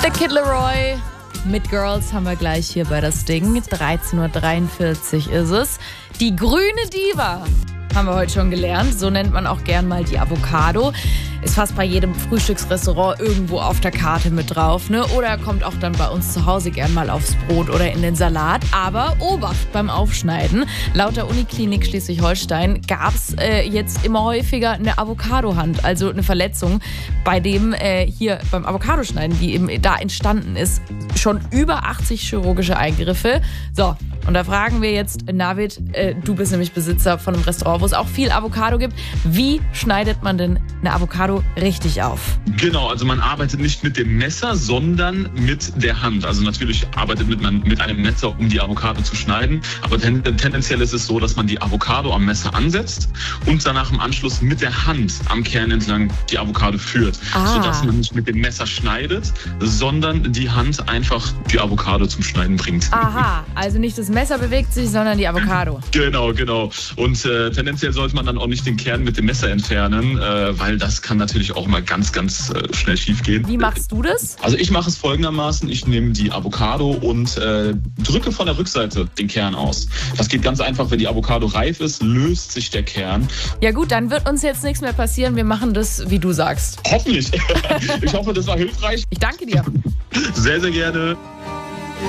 The Kid Laroi mit Girls haben wir gleich hier bei das Ding. 13:43 Uhr ist es. Die grüne Diva haben wir heute schon gelernt. So nennt man auch gern mal die Avocado. Ist fast bei jedem Frühstücksrestaurant irgendwo auf der Karte mit drauf, ne? Oder kommt auch dann bei uns zu Hause gern mal aufs Brot oder in den Salat. Aber Obacht beim Aufschneiden. Laut der Uniklinik Schleswig-Holstein gab es jetzt immer häufiger eine Avocadohand, also eine Verletzung, bei dem hier beim Avocadoschneiden, die eben da entstanden ist, schon über 80 chirurgische Eingriffe. So, und da fragen wir jetzt, Navid, du bist nämlich Besitzer von einem Restaurant, wo es auch viel Avocado gibt. Wie schneidet man denn eine Avocado richtig auf? Genau, also man arbeitet nicht mit dem Messer, sondern mit der Hand. Also natürlich arbeitet man mit einem Messer, um die Avocado zu schneiden. Aber tendenziell ist es so, dass man die Avocado am Messer ansetzt und danach im Anschluss mit der Hand am Kern entlang die Avocado führt. Sodass man nicht mit dem Messer schneidet, sondern die Hand einfach die Avocado zum Schneiden bringt. Aha, also nicht das Messer bewegt sich, sondern die Avocado. Genau. Und tendenziell sollte man dann auch nicht den Kern mit dem Messer entfernen, weil das kann natürlich auch mal ganz schnell schief gehen. Wie machst du das? Also ich mache es folgendermaßen. Ich nehme die Avocado und drücke von der Rückseite den Kern aus. Das geht ganz einfach, wenn die Avocado reif ist, löst sich der Kern. Ja gut, dann wird uns jetzt nichts mehr passieren. Wir machen das, wie du sagst. Hoffentlich. Ich hoffe, das war hilfreich. Ich danke dir. Sehr, sehr gerne.